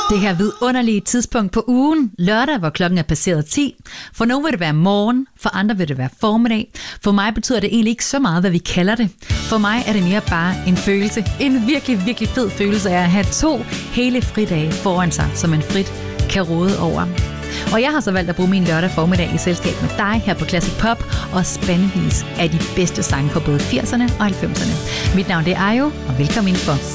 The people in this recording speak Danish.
Det her vidunderlige tidspunkt på ugen, lørdag, hvor klokken er passeret 10. For nogle vil det være morgen, for andre vil det være formiddag. For mig betyder det egentlig ikke så meget, hvad vi kalder det. For mig er det mere bare en følelse. En virkelig, virkelig fed følelse af at have 2 hele fridage foran sig, som man frit kan råde over. Og jeg har så valgt at bruge min lørdag formiddag i selskab med dig her på Classic Pop og spandevis af de bedste sange fra både 80'erne og 90'erne. Mit navn det er Ayo, og velkommen indenfor.